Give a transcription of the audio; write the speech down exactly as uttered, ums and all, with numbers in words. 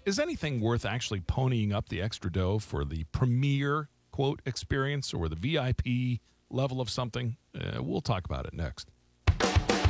Is anything worth actually ponying up the extra dough for the premier quote experience or the V I P level of something? Uh, we'll talk about it next.